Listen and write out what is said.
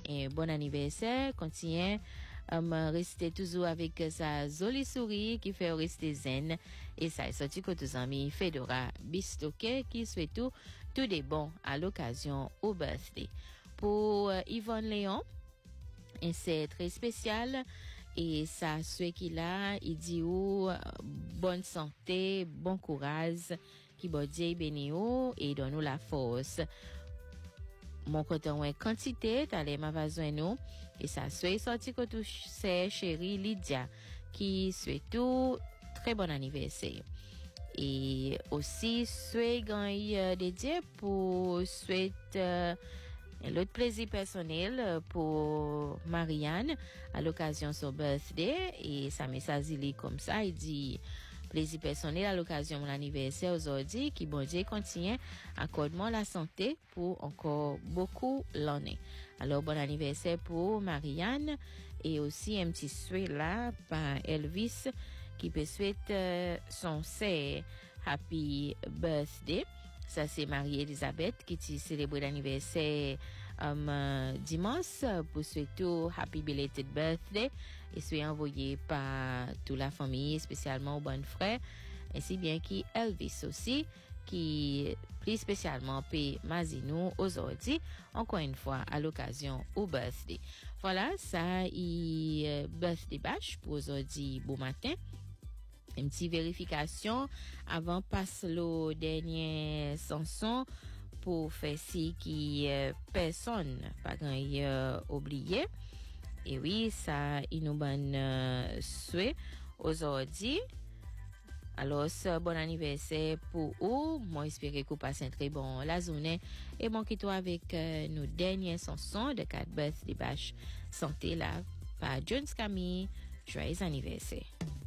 et bon anniversaire. Continuez rester toujours avec sa jolie souris qui fait rester zen. Et ça est sorti que tous amis Fedora Bistoke qui souhaite tout des bons à l'occasion au birthday. Pour Yvonne Léon, et c'est très spécial. Et ça, ce qu'il a, il dit bonne santé, bon courage, qui bon Dieu béni et donne nous la force. Mon côté en quantité, t'as les ma besoin nous et ça soit sorti que tout c'est chérie Lydia qui souhaite tout très bon anniversaire. Et aussi souhaite gagne dédié pour souhaite l'autre plaisir personnel pour Marianne à l'occasion de son birthday et sa message il est comme ça, il dit plaisir personnel à l'occasion de mon anniversaire aujourd'hui qui bon Dieu continue accorde-moi la santé pour encore beaucoup l'année. Alors bon anniversaire pour Marianne et aussi un petit souhait là par Elvis qui peut souhaiter son c'est happy birthday. Ça, c'est Marie-Elisabeth qui célèbre l'anniversaire dimanche pour souhaiter happy belated birthday et soit envoyé par toute la famille, spécialement aux bonnes frères, ainsi bien qui Elvis aussi, qui plus spécialement paie Mazinou aujourd'hui, encore une fois à l'occasion au birthday. Voilà, ça y birthday bash pour aujourd'hui bon matin. Une petite vérification avant passe le dernier chanson pour faire si qui personne pas grand oublié et oui ça il nous bonne souhait aujourd'hui. Alors bon anniversaire pour vous, moi espérer que vous passez un très bon la journée et bon quitte avec nos dernières chansons de 4 birthday bash santé là par Jones Camille. Joyeux anniversaire.